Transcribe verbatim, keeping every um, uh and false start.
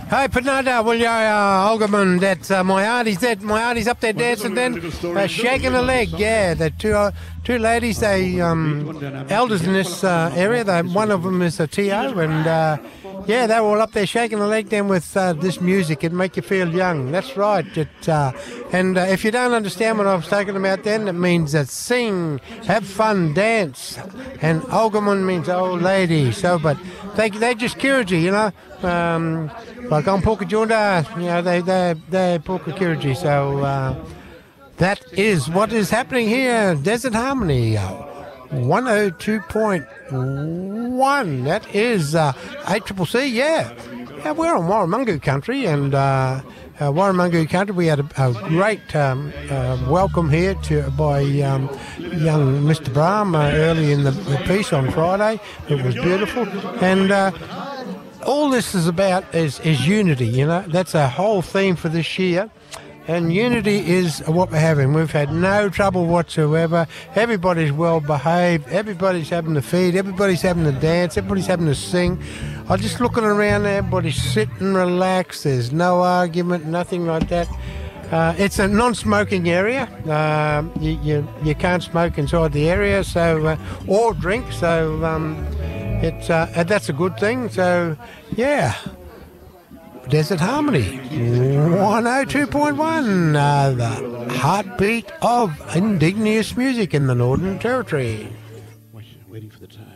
Hey, Panada, will you, uh, Olgaman, that uh, my auntie's that my auntie's up there dancing then, uh, shaking a leg. Yeah, the two uh, two ladies, they um, elders in this uh, area. They, one of them is a T O, and uh, yeah, they were all up there shaking a leg then with uh, this music. It make you feel young. That's right. It, uh, and uh, if you don't understand what I was talking about, then it means that sing, have fun, dance, and Olgaman means old lady. So, but they they just Kiriji, you know. Um, like on Pukajunda, you know, they they they Pukakiriji. So uh, that is what is happening here. Desert Harmony, uh, one oh two point one. That is uh, A C C C. Yeah, yeah. We're on Warramungu country, and uh, uh, Warramungu country. We had a, a great um, uh, welcome here to by um, young Mister Brahm uh, early in the, the piece on Friday. It was beautiful, and. Uh, All this is about is, is unity, you know. That's a whole theme for this year. And unity is what we're having. We've had no trouble whatsoever. Everybody's well behaved. Everybody's having to feed. Everybody's having to dance. Everybody's having to sing. I'm just looking around there. Everybody's sitting relaxed. There's no argument, nothing like that. Uh, it's a non-smoking area. Uh, you, you you can't smoke inside the area, so uh, or drink. So um, it's uh, and that's a good thing. So yeah, Desert Harmony, one oh two point one, uh, the heartbeat of indigenous music in the Northern Territory. Waiting for the time.